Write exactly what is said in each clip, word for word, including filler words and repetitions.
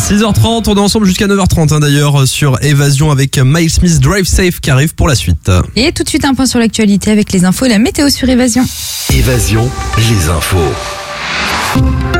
six heures trente, on est ensemble jusqu'à neuf heures trente hein, d'ailleurs sur Évasion avec Miles Smith, Drive Safe qui arrive pour la suite. Et tout de suite un point sur l'actualité avec les infos et la météo sur Évasion. Évasion, les infos.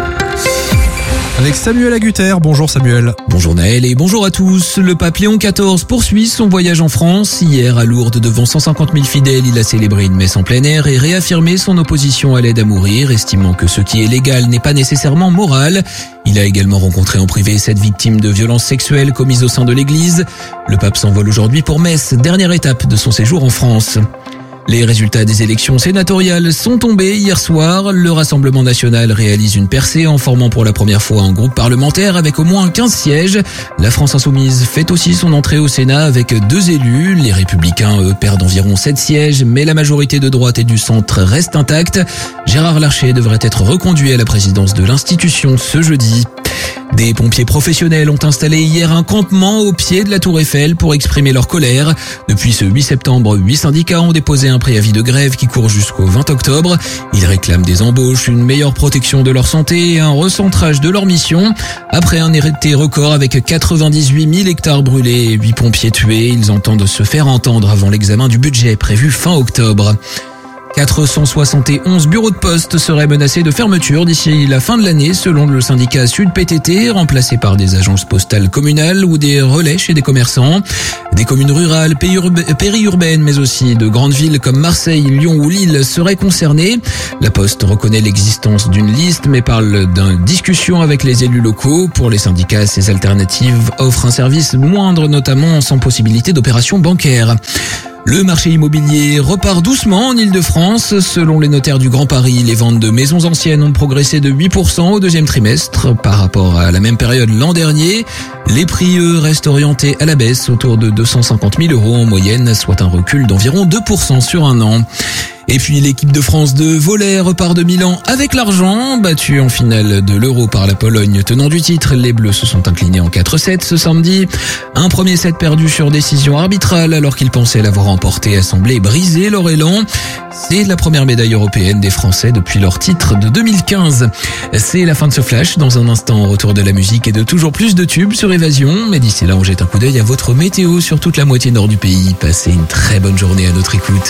Avec Samuel Agutter. Bonjour Samuel. Bonjour Naël et bonjour à tous. Le pape Léon quatorze poursuit son voyage en France. Hier à Lourdes, devant cent cinquante mille fidèles, il a célébré une messe en plein air et réaffirmé son opposition à l'aide à mourir, estimant que ce qui est légal n'est pas nécessairement moral. Il a également rencontré en privé sept victimes de violences sexuelles commises au sein de l'église. Le pape s'envole aujourd'hui pour Metz, dernière étape de son séjour en France. Les résultats des élections sénatoriales sont tombés hier soir. Le Rassemblement national réalise une percée en formant pour la première fois un groupe parlementaire avec au moins quinze sièges. La France insoumise fait aussi son entrée au Sénat avec deux élus. Les Républicains, eux, perdent environ sept sièges, mais la majorité de droite et du centre reste intacte. Gérard Larcher devrait être reconduit à la présidence de l'institution ce jeudi. Des pompiers professionnels ont installé hier un campement au pied de la Tour Eiffel pour exprimer leur colère. Depuis ce huit septembre, huit syndicats ont déposé un préavis de grève qui court jusqu'au vingt octobre. Ils réclament des embauches, une meilleure protection de leur santé et un recentrage de leur mission. Après un été record avec quatre-vingt-dix-huit mille hectares brûlés et huit pompiers tués, ils entendent se faire entendre avant l'examen du budget prévu fin octobre. quatre cent soixante et onze bureaux de poste seraient menacés de fermeture d'ici la fin de l'année selon le syndicat Sud P T T, remplacés par des agences postales communales ou des relais chez des commerçants. Des communes rurales, périurbaines, mais aussi de grandes villes comme Marseille, Lyon ou Lille seraient concernées. La Poste reconnaît l'existence d'une liste mais parle d'une discussion avec les élus locaux. Pour les syndicats, ces alternatives offrent un service moindre, notamment sans possibilité d'opération bancaire. Le marché immobilier repart doucement en Ile-de-France. Selon les notaires du Grand Paris, les ventes de maisons anciennes ont progressé de huit pour cent au deuxième trimestre par rapport à la même période l'an dernier. Les prix, eux, restent orientés à la baisse autour de deux cent cinquante mille euros en moyenne, soit un recul d'environ deux pour cent sur un an. Et puis l'équipe de France de volley repart de Milan avec l'argent. Battue en finale de l'Euro par la Pologne, tenant du titre, les Bleus se sont inclinés en quatre sept ce samedi. Un premier set perdu sur décision arbitrale alors qu'ils pensaient l'avoir emporté a semblé briser leur élan. C'est la première médaille européenne des Français depuis leur titre de deux mille quinze. C'est la fin de ce flash. Dans un instant, retour de la musique et de toujours plus de tubes sur Évasion. Mais d'ici là, on jette un coup d'œil à votre météo sur toute la moitié nord du pays. Passez une très bonne journée à notre écoute.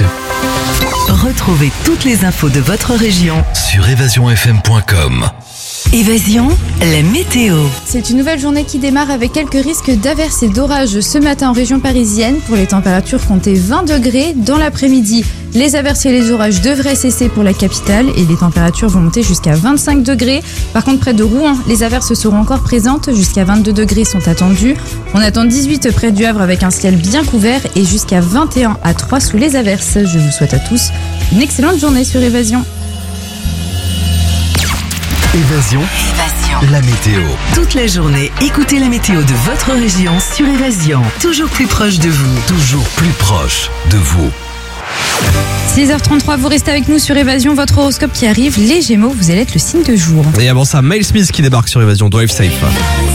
Retrouvez toutes les infos de votre région sur évasion f m point com. Évasion, la météo. C'est une nouvelle journée qui démarre avec quelques risques d'averses et d'orages ce matin en région parisienne. Pour les températures, comptez vingt degrés. Dans l'après-midi, les averses et les orages devraient cesser pour la capitale et les températures vont monter jusqu'à vingt-cinq degrés. Par contre, près de Rouen, les averses seront encore présentes. Jusqu'à vingt-deux degrés sont attendus. On attend dix-huit près du Havre avec un ciel bien couvert et jusqu'à vingt et un à Troyes sous les averses. Je vous souhaite à tous une excellente journée sur Évasion. Évasion, Évasion, la météo. toute la journée, écoutez la météo de votre région sur Évasion. Toujours plus proche de vous. Toujours plus proche de vous. six heures trente-trois, vous restez avec nous sur Évasion, votre horoscope qui arrive. Les Gémeaux, vous allez être le signe de jour. Et avant ça, Miles Smith qui débarque sur Évasion, Drive Safe.